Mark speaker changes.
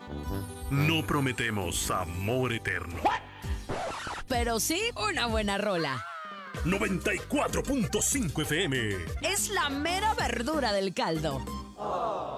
Speaker 1: No prometemos amor eterno.
Speaker 2: Pero sí una buena rola.
Speaker 1: 94.5 FM.
Speaker 2: Es la mera verdura del caldo.